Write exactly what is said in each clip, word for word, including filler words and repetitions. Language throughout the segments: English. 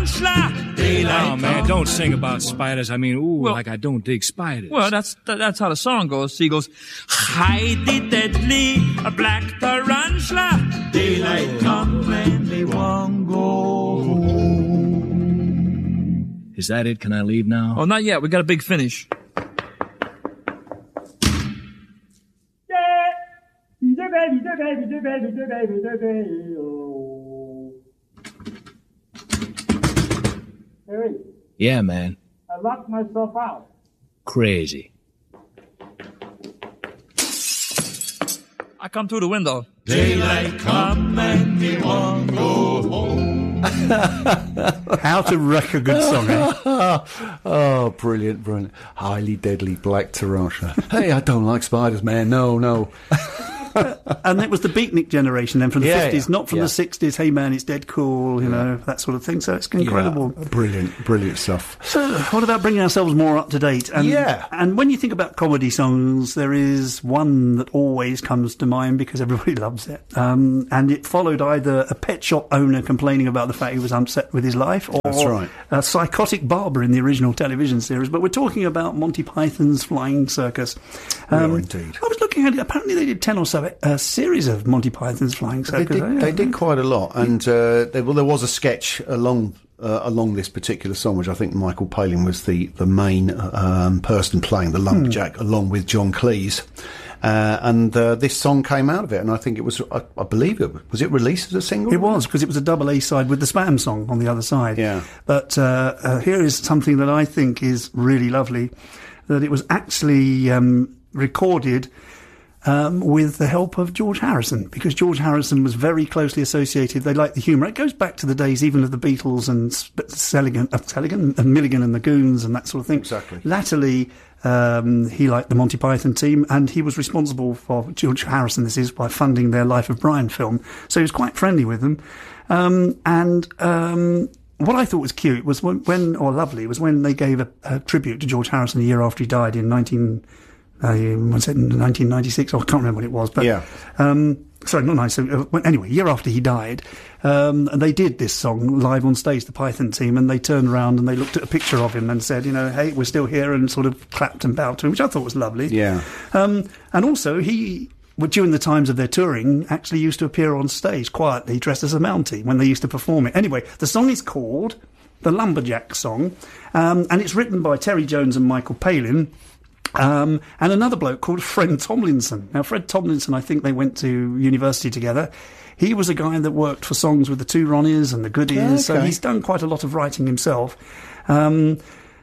Oh, man, don't sing about spiders. I mean, ooh, well, like I don't dig spiders. Well, that's that, that's how the song goes. She goes, hide the deadly, a black tarantula. Daylight come when they won't go home. Is that it? Can I leave now? Oh, not yet. We got a big finish. Hey, Yeah, man. I locked myself out. Crazy. I come through the window. Daylight come and we won't go home. How to wreck a good song, eh? Oh, brilliant, brilliant. Highly deadly black tarantula. Hey, I don't like spiders, man. No, no. And it was the beatnik generation then from the Yeah, fifties, yeah, not from yeah. the sixties. Hey man, it's dead cool, you know, that sort of thing. So it's incredible. Yeah, brilliant, brilliant stuff. So what about bringing ourselves more up to date? And, Yeah. And when you think about comedy songs, there is one that always comes to mind because everybody loves it. Um, and it followed either a pet shop owner complaining about the fact he was upset with his life, or That's right. a psychotic barber in the original television series. But we're talking about Monty Python's Flying Circus. We are indeed. I was looking at it. Apparently they did ten or so a series of Monty Python's Flying They Circus. did, they did quite a lot, and uh, there, well, there was a sketch along uh, along this particular song, which I think Michael Palin was the the main um, person playing the lumberjack, Hmm. along with John Cleese. Uh, and uh, this song came out of it, and I think it was, I, I believe it was it released as a single. It was, because it was a double A side with the Spam song on the other side. Yeah. But uh, uh, here is something that I think is really lovely, that it was actually um, recorded Um, with the help of George Harrison, because George Harrison was very closely associated. They liked the humour. It goes back to the days even of the Beatles and Sp- Seligan, uh, Seligan and Milligan and the Goons and that sort of thing. Exactly. Latterly, um, he liked the Monty Python team, and he was responsible for, George Harrison, this is, by funding their Life of Brian film. So he was quite friendly with them. Um, and um, what I thought was cute was when, when or lovely, was when they gave a, a tribute to George Harrison a year after he died in nineteen... Uh, was it in nineteen ninety-six? Oh, I can't remember what it was. But, Yeah. Um, sorry, not nice. Uh, anyway, a year after he died, um, and they did this song live on stage, the Python team, and they turned around and they looked at a picture of him and said, you know, hey, we're still here, and sort of clapped and bowed to him, which I thought was lovely. Yeah. Um, and also, he, well, during the times of their touring, actually used to appear on stage quietly, dressed as a Mountie, when they used to perform it. Anyway, the song is called The Lumberjack Song, um, and it's written by Terry Jones and Michael Palin. Um, and another bloke called Fred Tomlinson. Now, Fred Tomlinson, I think they went to university together. He was a guy that worked for songs with the Two Ronnies and the Goodies, Okay. so he's done quite a lot of writing himself. Um,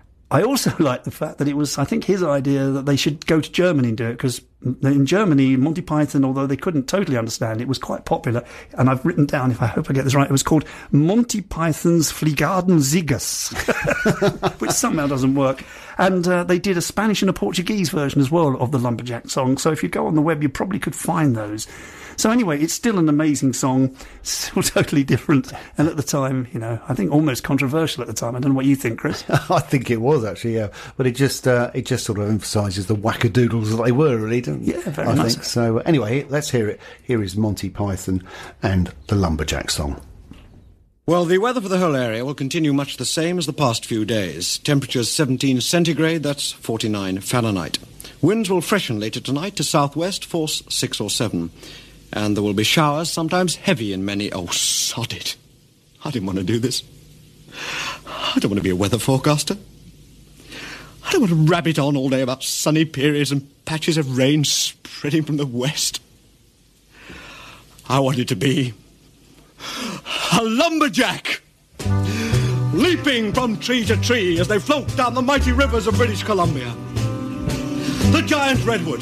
I also like the fact that it was, I think, his idea that they should go to Germany and do it, because in Germany, Monty Python, although they couldn't totally understand it, was quite popular. And I've written down, if I hope I get this right, it was called Monty Python's Fliegenden Sieges, which somehow doesn't work. And uh, they did a Spanish and a Portuguese version as well of the Lumberjack song. So if you go on the web, you probably could find those. So anyway, it's still an amazing song, still totally different. And at the time, you know, I think almost controversial at the time. I don't know what you think, Chris. I think it was actually, yeah. But it just uh, it just sort of emphasises the wackadoodles that they were, really, doesn't it? Yeah, very I much think. So anyway, let's hear it. Here is Monty Python and the Lumberjack Song. Well, the weather for the whole area will continue much the same as the past few days. Temperatures seventeen centigrade, that's forty-nine Fahrenheit. Winds will freshen later tonight to southwest, force six or seven. And there will be showers, sometimes heavy in many... Oh, sod it. I didn't want to do this. I don't want to be a weather forecaster. I don't want to rabbit on all day about sunny periods and patches of rain spreading from the west. I want it to be a lumberjack, leaping from tree to tree as they float down the mighty rivers of British Columbia. The giant redwoods